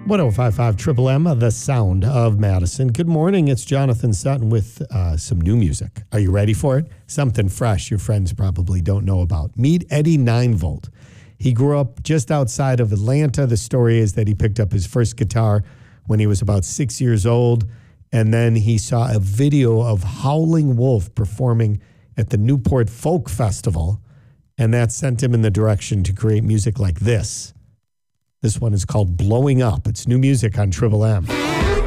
105.5 Triple M, the sound of Madison. Good morning. It's Jonathan Sutton with some new music. Are you ready for it? Something fresh your friends probably don't know about. Meet Eddie Ninevolt. He grew up just outside of Atlanta. The story is that he picked up his first guitar when he was about 6 years old, and then he saw a video of Howling Wolf performing at the Newport Folk Festival, and that sent him in the direction to create music like this. This one is called Blowing Up. It's new music on Triple M.